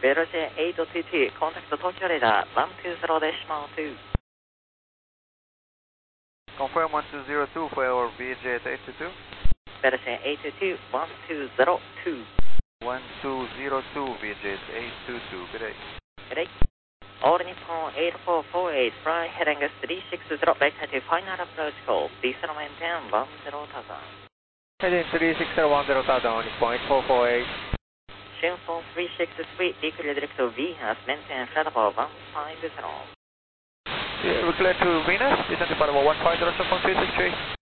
VJ822, contact Tokyo radar 120 decimal 2. Confirm 1202 for VJ822. VJ822, 1202. 1202 VJ822, good day. Good day. All Nippon 8448, fly heading 360, vector to final approach call, diesel maintain 10,000. Heading 36010,000 on Nippon 8448. Shunfone 363, declare direct to Venus, maintain flight level 150. Yeah, we clear to Venus, descent department 150, from 363.